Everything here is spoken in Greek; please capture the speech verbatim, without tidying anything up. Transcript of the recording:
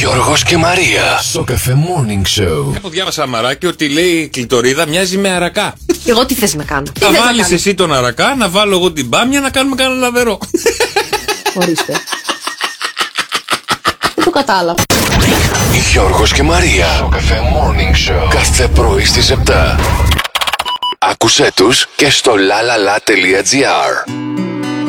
Γιώργος και Μαρία. Στο Cafe Morning Show. Έχω διάβασα αμαράκι ότι λέει η κλειτορίδα μοιάζει με αρακά. Εγώ τι θες να κάνω? Τι Θα βάλεις εσύ τον αρακά, να βάλω εγώ την μπάμια, να κάνουμε κανένα λαβερό. Ορίστε. Δεν το κατάλαβα. Γιώργος και Μαρία. Στο Cafe Morning Show. Κάθε πρωί στις επτά. Άκουσέ τους και στο lalala.gr.